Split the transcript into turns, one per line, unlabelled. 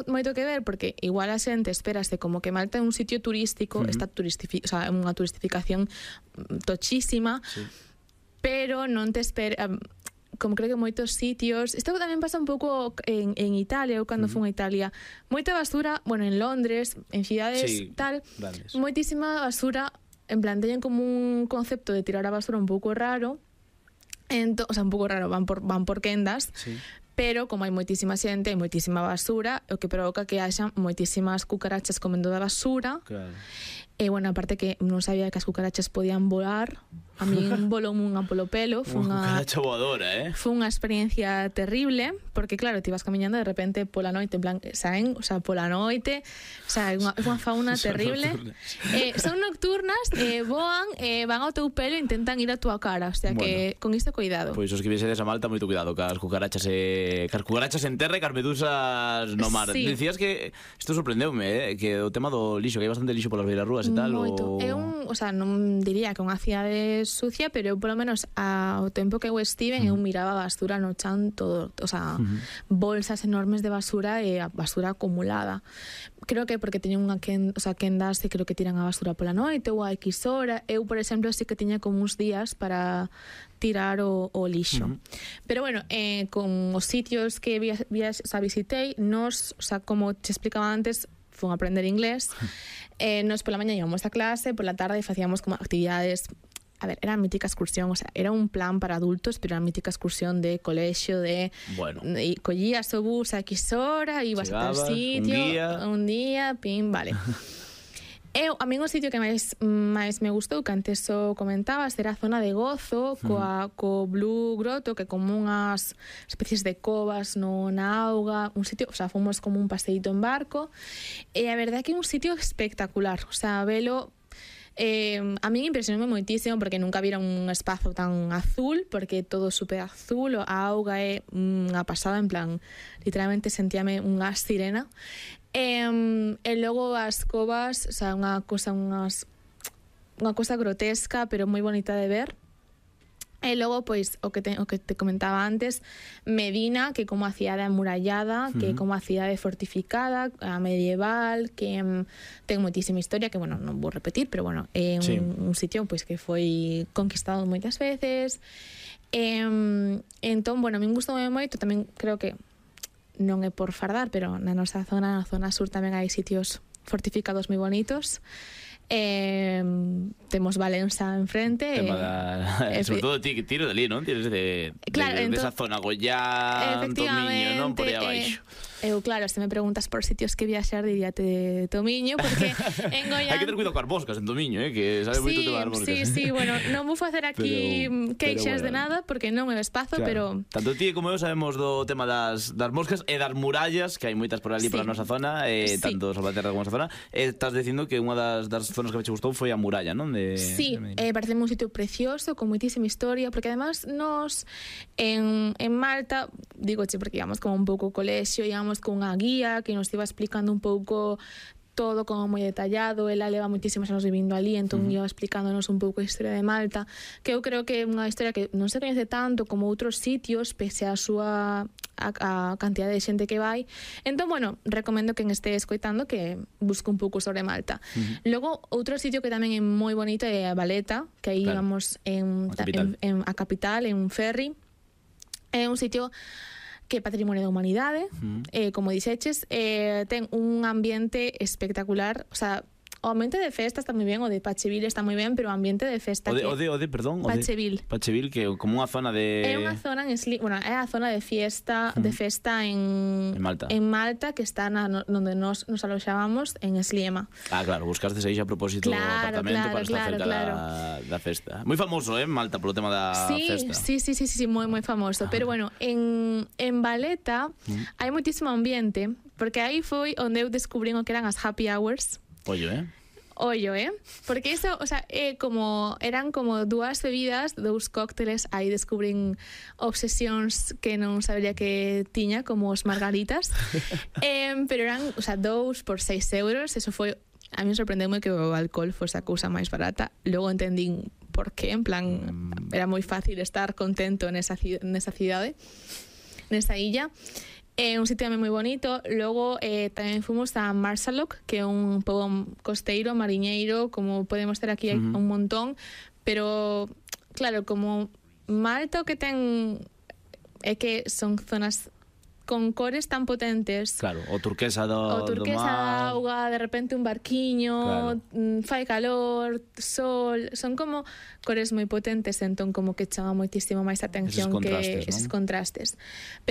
moito que ver porque igual a xente esperase como que Malta é un sitio turístico, está unha turistificación tochísima, pero non te espera, como creo que moitos sitios, isto tamén pasa un pouco en Italia, eu cando fui a Italia, moita basura, bueno, en Londres, en cidades tal, grandes. Moitísima basura, en plan, teñen como un concepto de tirar a basura un pouco raro, o sea, un pouco raro, van por quendas, pero como hai moitísima xente, hai moitísima basura, o que provoca que haxa moitísimas cucarachas comendo da basura.
Claro.
E, bueno, aparte que non sabía que as cucarachas podían volar, a mí volou unha polo pelo.
Unha cucaracha voadora,
Foi unha experiencia terrible, porque, claro, te ibas camiñando de repente pola noite, en plan, saen, o sea, pola noite, o sea, é unha fauna terrible. Son nocturnas, voan, van ao teu pelo e intentan ir a túa cara, o sea, que con isto cuidado.
Pois os que visedes a Malta, moito cuidado, cas cucarachas en terra e cas medusas no mar. Dicías que, isto sorprendeume, que o tema do lixo, que hai bastante lixo polas beirarrúas e tal.
Moito. O sea, non diría que é unha cidade sucia, pero polo menos ao tempo que eu estive eu miraba a basura no chan todo, o sea, bolsas enormes de basura e a basura acumulada. Creo que porque teñen quendas e creo que tiran a basura pola noite ou a X hora. Eu, por exemplo, sí que tiña como uns días para tirar o lixo. Pero bueno, con os sitios que visitei, nos, o sea, como te explicaba antes, fun a aprender inglés. Nos pola mañá íbamos a clase, pola tarde facíamos como actividades. A ver, era mítica excursión, o sea, era un plan para adultos, pero era mítica excursión de colexio, y collías o bus a X hora, ibas a tal sitio, un día, pim, vale. A mí un sitio que máis me gustou, que antes o comentabas, era a zona de Gozo, co Blue Grotto, que como unhas especies de covas na auga, un sitio, o sea, fomos como un paseíto en barco, e a verdade é que é un sitio espectacular, o sea, velo. A mí impresionou moitísimo porque nunca vira un espazo tan azul, porque todo super azul, a auga é unha pasada, en plan, literalmente sentíame unha sirena. E logo as covas, o sea, unha cosa grotesca, pero moi bonita de ver. E logo, pois, o que te comentaba antes, Medina, que como a cidade amurallada, que como a cidade fortificada, a medieval, que ten moitísima historia, que, bueno, non vou repetir, pero, bueno, é un sitio, pois, que foi conquistado moitas veces. Entón, bueno, a min gustou moito, tamén creo que non é por fardar, pero na nosa zona, na zona sur, tamén hai sitios fortificados moi bonitos. Temos Valença enfrente,
sobre todo ti que tiro de ali, non? Tires de esa zona Goián, Tomiño, non? Por aí abaixo.
Eu, claro, se me preguntas por sitios que viaxar, diríate de Tomiño, porque en Goián...
Hai que ter cuidado coas moscas en Tomiño, que sabe moito tomar moscas.
Sí, bueno, non vou facer aquí queixas de nada, porque non é o espazo, pero...
Tanto ti como eu sabemos do tema das moscas e das murallas, que hai moitas por ali, por a nosa zona, tanto Salvaterra como a nosa zona. Estás dicindo que unha das zonas que me gustou foi a muralla, non?
Sí, parece un sitio precioso, con moitísima historia, porque además nos en Malta, digoche, porque íbamos como un pouco colexio, íbamos con unha guía que nos iba explicando un pouco todo como moi detallado. Ela leva moitísimos anos vivindo ali, entón iba explicándonos un pouco a historia de Malta, que eu creo que é unha historia que non se coñece tanto como outros sitios, pese a súa a cantidad de xente que vai. Entón, bueno, recomendo que este escoitando que busque un pouco sobre Malta. Logo, outro sitio que tamén é moi bonito é a Valeta, que aí íbamos a capital, en un ferry. É un sitio que é patrimonio da humanidade, como dixeches, ten un ambiente espectacular, o sea, o ambiente de festa está moi ben, o de Pacheville está moi ben, pero o ambiente de festa Pacheville,
que é como unha zona de...
É unha zona bueno, é a zona de fiesta, de festa en Malta, que está onde nos aloxábamos, en Sliema.
Claro, buscastes aí xa a propósito apartamento para estar cerca da festa. Moi famoso, Malta, polo tema da festa.
Sí, moi famoso. Pero bueno, en Valeta hai moitísimo ambiente, porque aí foi onde eu descubrín o que eran as happy hours. Ollo, porque iso, o sea, eran como dúas bebidas, dous cócteles, aí descubrín obsesións que non sabría que tiña, como os margaritas, pero eran, o sea, 2 por 6 euros, eso foi, a mí me sorprendeume que o alcohol fose a cousa máis barata, logo entendín por qué, en plan, era moi fácil estar contento nesa cidade, nesa illa. É un sitio tamén moi bonito. Logo tamén fomos a Marsalok, que é un pobo costeiro, mariñeiro, como podemos ter aquí un montón, pero claro, como Malta o que ten é que son zonas con cores tan potentes.
Claro, o turquesa do
da
mar.
auga, de repente un barquiño, fai calor, sol, son como cores moi potentes, entón como que chama moitísimo máis atención
eses contrastes,
que eses contrastes.